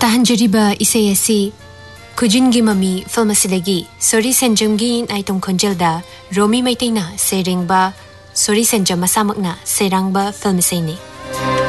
Tahanjariba isay asi Kujingi mami film asilagi Sori Senjamgi Aitong Konjelda Romi Maitena Serengba Sori Senjam masamakna Serangba film asay ni